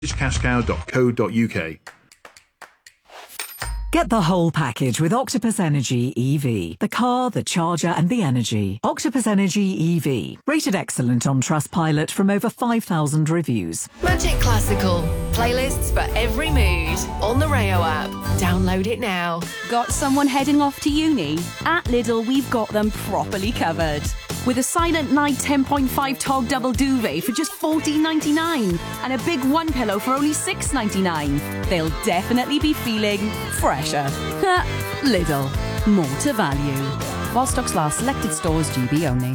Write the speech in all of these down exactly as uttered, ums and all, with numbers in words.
cascow dot co dot uk. Get the whole package with Octopus Energy E V. The car, the charger and the energy. Octopus Energy E V. Rated excellent on Trustpilot from over five thousand reviews. Magic Classical. Playlists for every mood. On the Rayo app. Download it now. Got someone heading off to uni? At Lidl, we've got them properly covered. With a Silent Night ten point five Tog double duvet for just fourteen ninety-nine and a big one pillow for only six ninety-nine. They'll definitely be feeling fresher. Lidl. More to value. While stocks last, selected stores, G B only.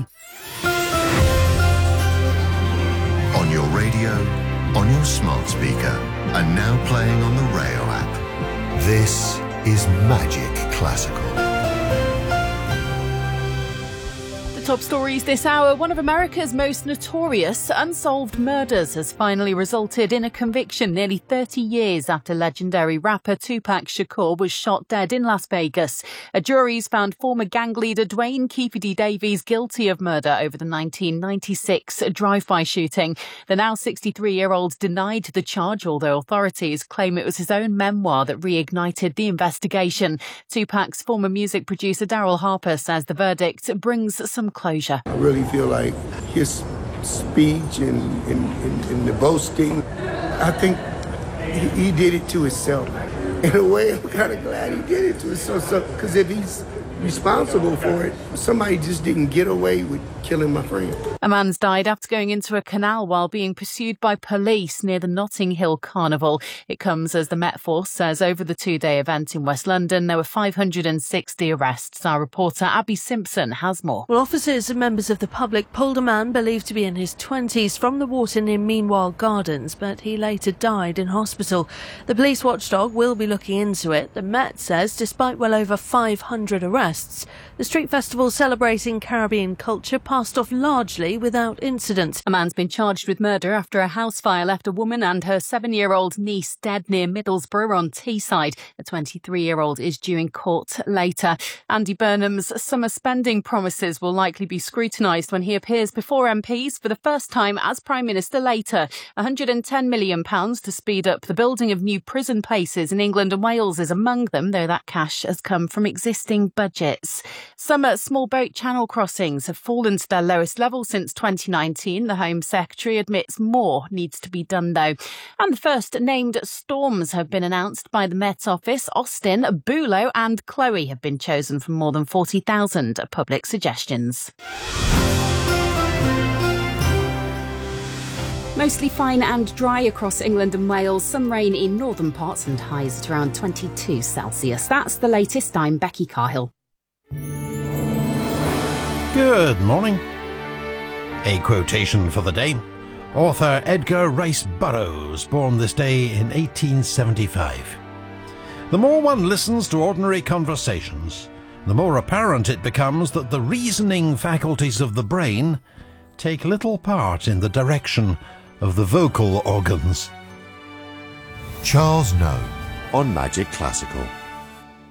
On your radio, on your smart speaker, and now playing on the Rayo app. This is Magic Classical. Top stories this hour. One of America's most notorious unsolved murders has finally resulted in a conviction nearly thirty years after legendary rapper Tupac Shakur was shot dead in Las Vegas. A jury's found former gang leader Dwayne Keefedy Davies guilty of murder over the nineteen ninety-six drive-by shooting. The now sixty-three-year-old denied the charge, although authorities claim it was his own memoir that reignited the investigation. Tupac's former music producer Daryl Harper says the verdict brings some closure. I really feel like his speech and, and, and, and the boasting, I think he, he did it to himself. In a way, I'm kind of glad he did it to himself, because so, if he's responsible for it, somebody just didn't get away with killing my friend. A man's died after going into a canal while being pursued by police near the Notting Hill Carnival. It comes as the Met Force says over the two-day event in West London there were five hundred sixty arrests. Our reporter Abby Simpson has more. Well, officers and members of the public pulled a man believed to be in his twenties from the water near Meanwhile Gardens, but he later died in hospital. The police watchdog will be looking into it. The Met says despite well over five hundred arrests, the street festival celebrating Caribbean culture passed off largely without incident. A man's been charged with murder after a house fire left a woman and her seven-year-old niece dead near Middlesbrough on Teesside. A twenty-three-year-old is due in court later. Andy Burnham's summer spending promises will likely be scrutinised when he appears before M Ps for the first time as Prime Minister later. one hundred ten million pounds to speed up the building of new prison places in England and Wales is among them, though that cash has come from existing budgets. Summer small boat channel crossings have fallen to their lowest level since twenty nineteen. The Home Secretary admits more needs to be done, though. And the first named storms have been announced by the Met Office. Austin, Bulo and Chloe have been chosen from more than forty thousand public suggestions. Mostly fine and dry across England and Wales. Some rain in northern parts and highs at around twenty-two Celsius. That's the latest. I'm Becky Carhill. Good morning. A quotation for the day. Author Edgar Rice Burroughs, born this day in eighteen seventy-five. The more one listens to ordinary conversations, the more apparent it becomes that the reasoning faculties of the brain take little part in the direction of the vocal organs. Charles No on Magic Classical.